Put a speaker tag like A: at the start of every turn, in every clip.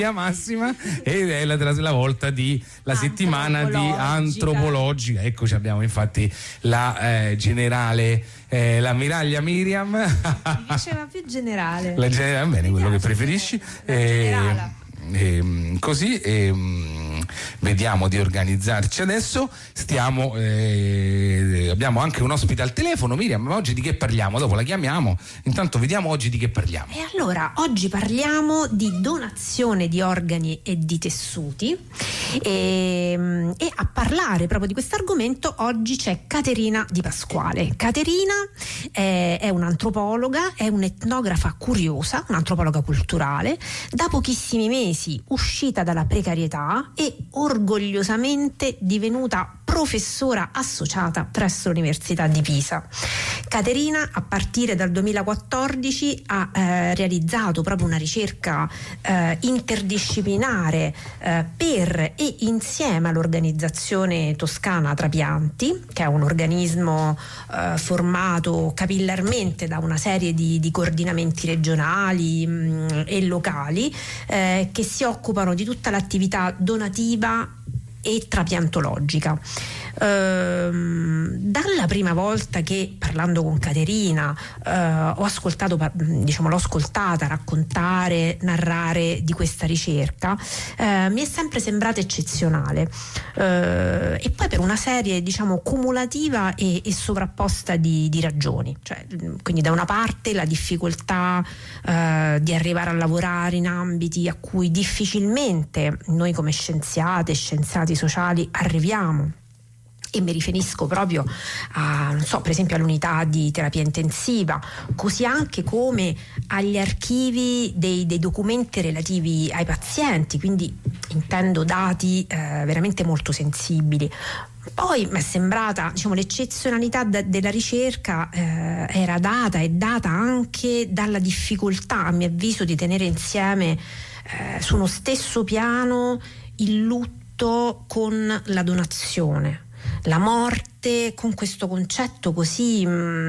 A: terapia massima, ed è la volta di la settimana di antropologica. Eccoci, abbiamo infatti la generale, l'ammiraglia Miriam.
B: Mi piaceva più generale.
A: La generale, bene, quello che preferisci. Così vediamo di organizzarci adesso. Abbiamo anche un ospite al telefono. Miriam, ma oggi di che parliamo? Dopo la chiamiamo, intanto vediamo oggi di che parliamo.
B: E allora oggi parliamo di donazione di organi e di tessuti, e a parlare proprio di questo argomento oggi c'è Caterina Di Pasquale. Caterina è un'antropologa, è un'etnografa curiosa, un'antropologa culturale, da pochissimi mesi uscita dalla precarietà e orgogliosamente divenuta professora associata presso l'Università di Pisa. Caterina, a partire dal 2014, ha realizzato proprio una ricerca interdisciplinare per e insieme all'organizzazione toscana Trapianti, che è un organismo formato capillarmente da una serie di coordinamenti regionali e locali che si occupano di tutta l'attività donativa e trapiantologica. Dalla prima volta che, parlando con Caterina, l'ho ascoltata raccontare, narrare di questa ricerca, mi è sempre sembrata eccezionale, e poi per una serie cumulativa e sovrapposta di ragioni. Quindi da una parte la difficoltà di arrivare a lavorare in ambiti a cui difficilmente noi come scienziate e scienziati sociali arriviamo, e mi riferisco proprio a, per esempio all'unità di terapia intensiva, così anche come agli archivi dei documenti relativi ai pazienti, quindi intendo dati veramente molto sensibili. Poi mi è sembrata, l'eccezionalità della ricerca era data anche dalla difficoltà, a mio avviso, di tenere insieme su uno stesso piano il lutto con la donazione, la morte con questo concetto così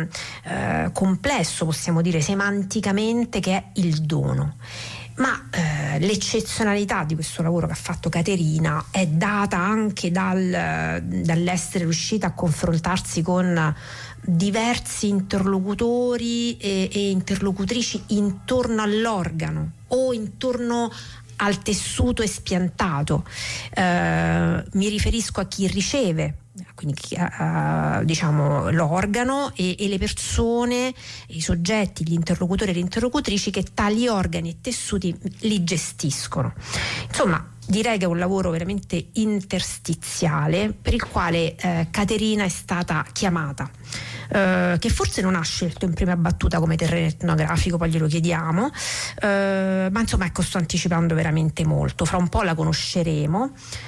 B: complesso, possiamo dire semanticamente, che è il dono. Ma l'eccezionalità di questo lavoro che ha fatto Caterina è data anche dall'essere riuscita a confrontarsi con diversi interlocutori e interlocutrici intorno all'organo o intorno al tessuto espiantato. Mi riferisco a chi riceve, quindi l'organo, e le persone, i soggetti, gli interlocutori e le interlocutrici che tali organi e tessuti li gestiscono. Insomma, direi che è un lavoro veramente interstiziale per il quale Caterina è stata chiamata, che forse non ha scelto in prima battuta come terreno etnografico, poi glielo chiediamo, ma insomma, ecco, sto anticipando veramente molto. Fra un po' la conosceremo,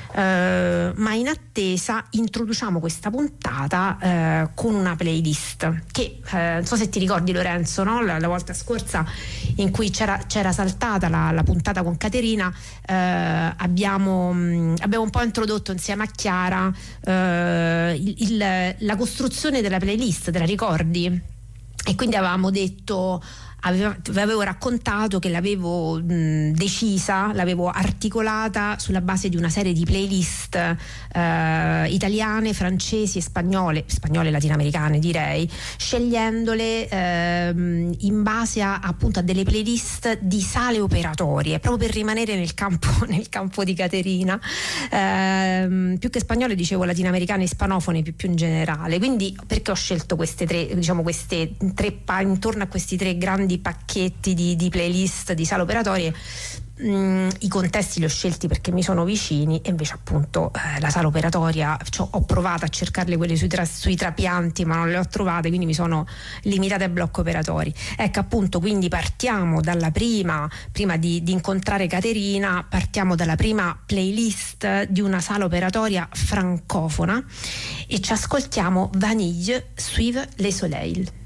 B: ma in attesa introduciamo questa puntata con una playlist che non so se ti ricordi, Lorenzo, no? La volta scorsa in cui c'era saltata la puntata con Caterina, abbiamo un po' introdotto insieme a Chiara la costruzione della playlist, te la ricordi? E quindi avevamo detto, avevo raccontato che l'avevo decisa, l'avevo articolata sulla base di una serie di playlist italiane, francesi e spagnole e latinoamericane, direi, scegliendole in base appunto a delle playlist di sale operatorie, proprio per rimanere nel campo di Caterina, più che spagnole dicevo latinoamericane e ispanofone più in generale. Quindi perché ho scelto queste tre, intorno a questi tre grandi pacchetti di playlist di sale operatorie? I contesti li ho scelti perché mi sono vicini, e invece appunto la sala operatoria, ho provato a cercarle quelle sui trapianti, ma non le ho trovate, quindi mi sono limitata ai blocchi operatori. Ecco, appunto, quindi partiamo dalla prima di incontrare Caterina, partiamo dalla prima playlist di una sala operatoria francofona e ci ascoltiamo Vanille Suive les Soleils.